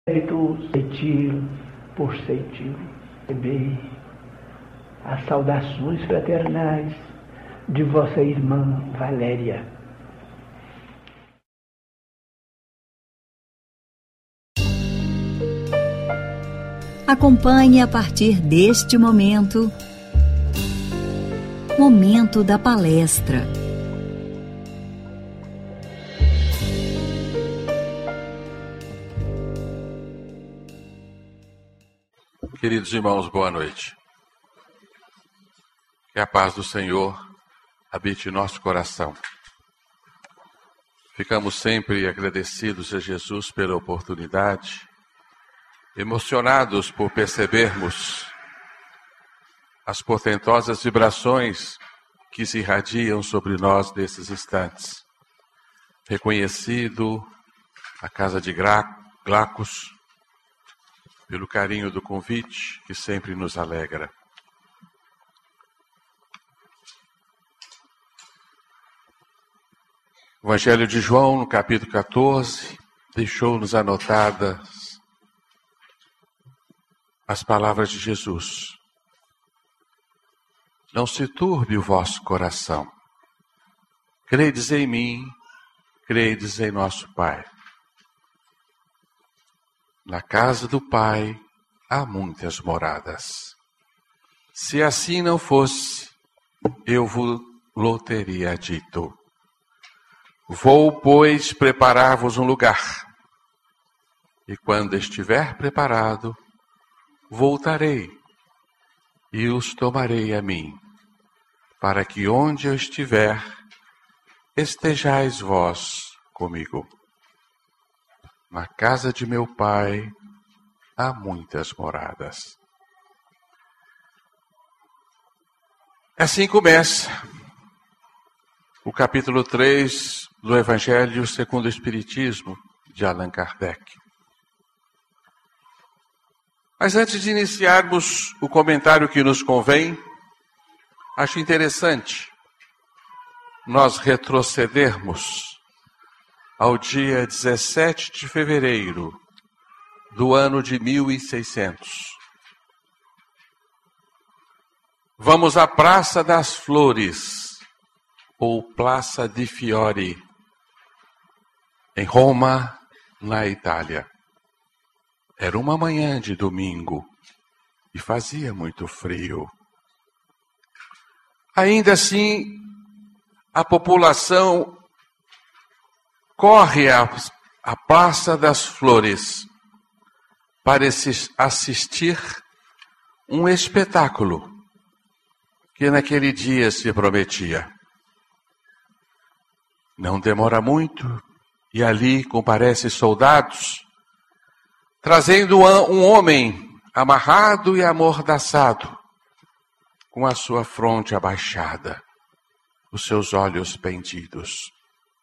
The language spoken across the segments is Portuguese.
Ceitil por ceitil, recebei as saudações fraternais de vossa irmã Valéria. Acompanhe a partir deste momento da palestra. Queridos irmãos, boa noite. Que a paz do Senhor habite em nosso coração. Ficamos sempre agradecidos a Jesus pela oportunidade, emocionados por percebermos as portentosas vibrações que se irradiam sobre nós nesses instantes. Reconhecido a casa de Glacos, pelo carinho do convite que sempre nos alegra. O Evangelho de João, no capítulo 14, deixou-nos anotadas as palavras de Jesus. Não se turbe o vosso coração. Credes em mim, credes em nosso Pai. Na casa do Pai há muitas moradas. Se assim não fosse, eu vos teria dito. Vou, pois, preparar-vos um lugar. E quando estiver preparado, voltarei e os tomarei a mim, para que onde eu estiver, estejais vós comigo. Na casa de meu Pai há muitas moradas. Assim começa o capítulo 3 do Evangelho segundo o Espiritismo, de Allan Kardec. Mas antes de iniciarmos o comentário que nos convém, acho interessante nós retrocedermos ao dia 17 de fevereiro do ano de 1600. Vamos à Praça das Flores, ou Plaza di Fiori, em Roma, na Itália. Era uma manhã de domingo e fazia muito frio. Ainda assim, a população corre à Praça das Flores para assistir um espetáculo que naquele dia se prometia. Não demora muito e ali comparecem soldados, trazendo um homem amarrado e amordaçado, com a sua fronte abaixada, os seus olhos pendidos.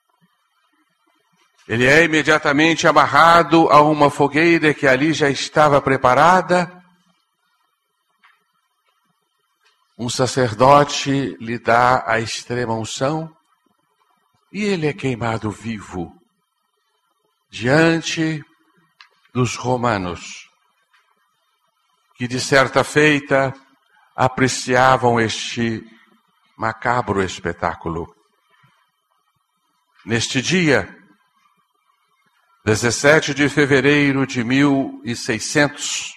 Ele é imediatamente amarrado a uma fogueira que ali já estava preparada. Um sacerdote lhe dá a extrema unção e ele é queimado vivo diante dos romanos, que de certa feita apreciavam este macabro espetáculo. Neste dia, 17 de fevereiro de 1600,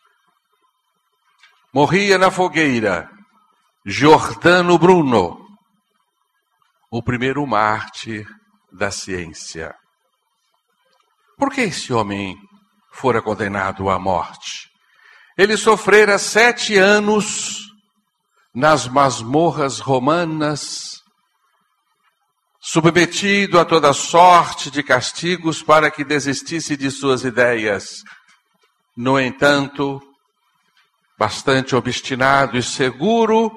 morria na fogueira Giordano Bruno, o primeiro mártir da ciência. Por que esse homem fora condenado à morte? Ele sofrera 7 anos nas masmorras romanas, submetido a toda sorte de castigos para que desistisse de suas ideias. No entanto, bastante obstinado e seguro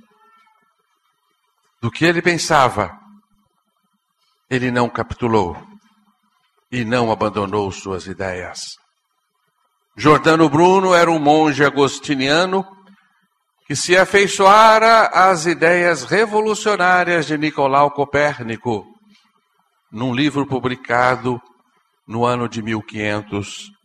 do que ele pensava, ele não capitulou e não abandonou suas ideias. Giordano Bruno era um monge agostiniano que se afeiçoara às ideias revolucionárias de Nicolau Copérnico, num livro publicado no ano de 1500